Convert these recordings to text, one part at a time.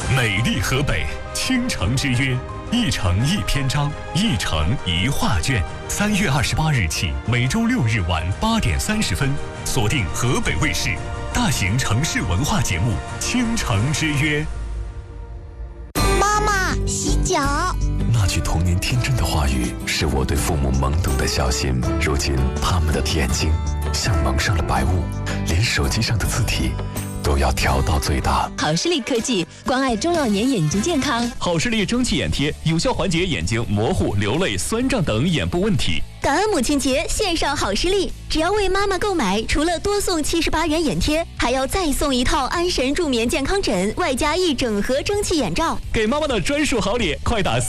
美丽河北，倾城之约，一城一篇章，一城一画卷。3月28日起，每周6日晚8点30分，锁定河北卫视大型城市文化节目《倾城之约》。 妈妈，洗脚。 那句童年天真的话语，是我对父母懵懂的小心。如今，他们的眼睛像蒙上了白雾，连手机上的字体都要调到最大。 好视力科技关爱中老年眼睛健康。 好视力蒸汽眼贴有效缓解眼睛模糊、流泪、酸胀等眼部问题。 感恩母亲节，献上好视力，只要为妈妈购买，除了多送78元眼贴，还要再送一套安神助眠健康枕，外加一整盒蒸汽眼罩。 给妈妈的专属好礼，快打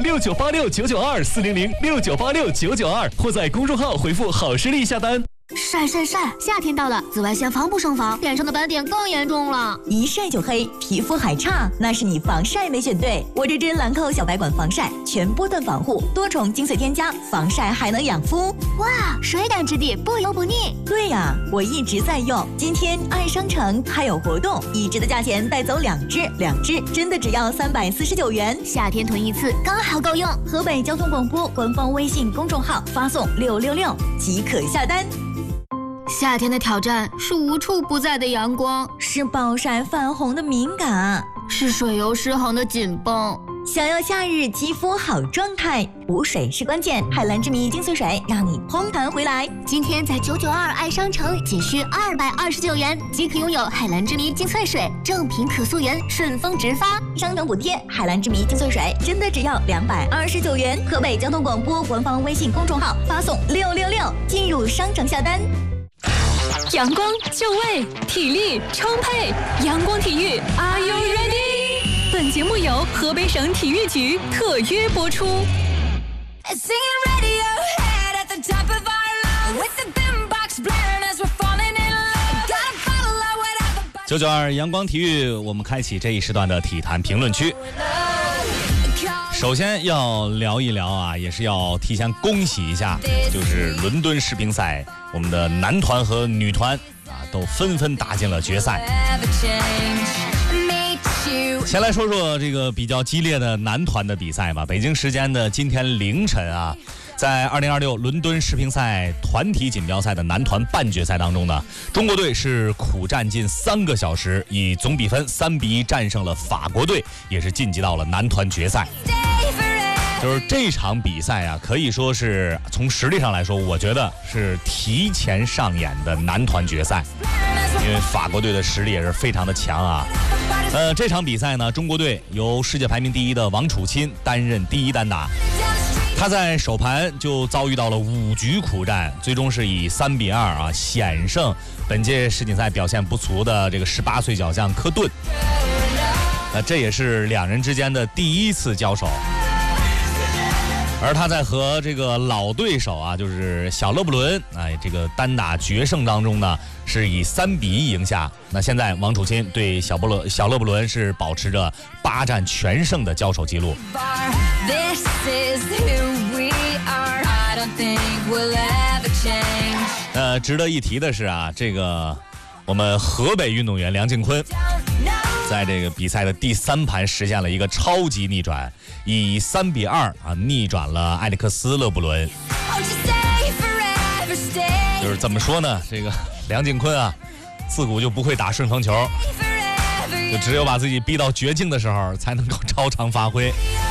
40069869924 40069869922，或在公众号回复好视力下单。 晒，夏天到了，紫外线防不胜防，脸上的斑点更严重了。 一晒就黑，皮肤还差，那是你防晒没选对。我这支兰蔻小白管防晒，全波段防护，多重精粹添加，防晒还能养肤。 哇，水感质地，不油不腻。 对呀，我一直在用。今天爱商城还有活动，一支的价钱带走2支真的只要349元。 夏天囤一次刚好够用。 河北交通广播官方微信公众号发送666即可下单。 夏天的挑战是无处不在的阳光， 是暴晒泛红的敏感， 是水油失衡的紧绷。 想要夏日肌肤好状态，补水是关键。海蓝之谜精粹水让你蓬弹回来。 今天在992爱商城仅需229元即可拥有海蓝之谜精粹水，正品可溯源，顺丰直发， 商城补贴。海蓝之谜精粹水真的只要229元。河北交通广播官方微信公众号发送666进入商城下单。 阳光就位，体力充沛，阳光体育 Are you ready？ 本节目由河北省体育局特约播出。 992阳光体育，我们开启这一时段的体坛评论区。首先要聊一聊啊，也是要提前恭喜一下，就是伦敦世乒赛，我们的男团和女团啊都纷纷打进了决赛。先来说说这个比较激烈的男团的比赛吧。北京时间的今天凌晨啊，在2026伦敦世乒赛团体锦标赛的男团半决赛当中呢，中国队是苦战近3个小时，以总比分3-1战胜了法国队，也是晋级到了男团决赛。就是这场比赛啊，可以说是从实力上来说，我觉得是提前上演的男团决赛，因为法国队的实力也是非常的强啊。这场比赛呢，中国队由世界排名第1的王楚钦担任第1单打，他在首盘就遭遇到了5局苦战，最终是以3-2啊险胜本届世锦赛表现不俗的这个18岁小将科顿。这也是2人之间的第1次交手。而他在和这个老对手啊，就是小勒布伦，这个单打决胜当中呢，是以3-1赢下。那现在王楚钦对小勒布伦是保持着8战全胜的交手记录。值得一提的是啊，这个我们河北运动员梁靖昆，在这个比赛的第3盘实现了一个超级逆转，以3-2啊逆转了埃里克斯勒布伦。就是怎么说呢，这个梁靖昆啊，自古就不会打顺风球，就只有把自己逼到绝境的时候才能够超常发挥。